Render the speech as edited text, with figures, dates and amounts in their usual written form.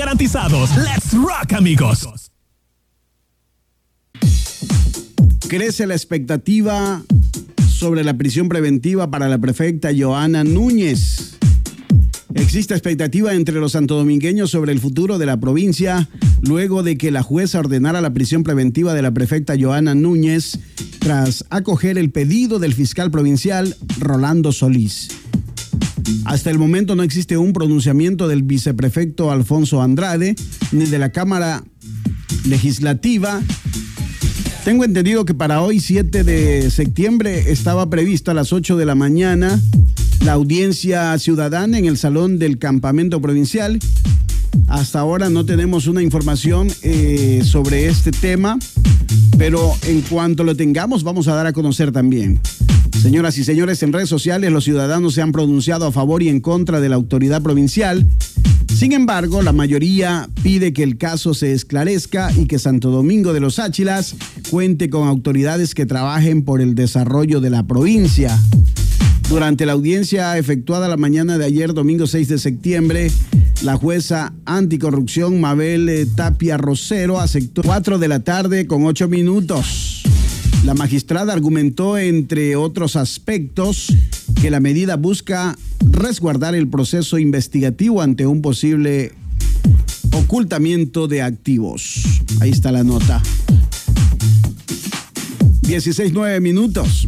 garantizados. Let's rock, amigos. Crece la expectativa sobre la prisión preventiva para la prefecta Johanna Núñez. Existe expectativa entre los santodomingueños sobre el futuro de la provincia luego de que la jueza ordenara la prisión preventiva de la prefecta Johanna Núñez tras acoger el pedido del fiscal provincial Rolando Solís. Hasta el momento no existe un pronunciamiento del viceprefecto Alfonso Andrade ni de la Cámara Legislativa. Tengo entendido que para hoy, 7 de septiembre, estaba previsto a las 8 de la mañana la audiencia ciudadana en el Salón del Campamento Provincial. Hasta ahora no tenemos una información sobre este tema, pero en cuanto lo tengamos vamos a dar a conocer también. Señoras y señores, en redes sociales los ciudadanos se han pronunciado a favor y en contra de la autoridad provincial. Sin embargo, la mayoría pide que el caso se esclarezca y que Santo Domingo de los Áchilas cuente con autoridades que trabajen por el desarrollo de la provincia. Durante la audiencia efectuada la mañana de ayer, domingo 6 de septiembre, la jueza anticorrupción Mabel Tapia Rosero aceptó 4 de la tarde con 8 minutos. La magistrada argumentó, entre otros aspectos, que la medida busca resguardar el proceso investigativo ante un posible ocultamiento de activos. Ahí está la nota. 16:09 minutos.